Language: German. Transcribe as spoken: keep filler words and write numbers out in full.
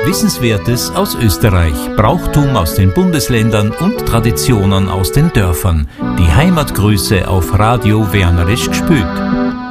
Wissenswertes aus Österreich, Brauchtum aus den Bundesländern und Traditionen aus den Dörfern. Die Heimatgrüße auf Radio Wernerisch gespült.